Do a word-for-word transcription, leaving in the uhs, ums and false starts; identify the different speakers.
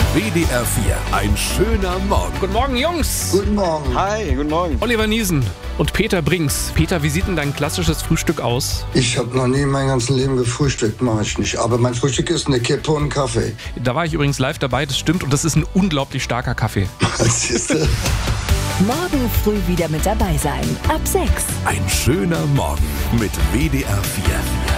Speaker 1: W D R vier, ein schöner Morgen.
Speaker 2: Guten Morgen, Jungs.
Speaker 3: Guten Morgen.
Speaker 4: Hi, guten Morgen.
Speaker 2: Oliver Niesen und Peter Brinks. Peter, wie sieht denn dein klassisches Frühstück aus?
Speaker 3: Ich habe noch nie in meinem ganzen Leben gefrühstückt, mache ich nicht. Aber mein Frühstück ist eine Kippe und ein Kaffee.
Speaker 2: Da war ich übrigens live dabei, das stimmt. Und das ist ein unglaublich starker Kaffee.
Speaker 3: Siehste?
Speaker 5: Morgen früh wieder mit dabei sein. Ab sechs.
Speaker 1: Ein schöner Morgen mit W D R vier.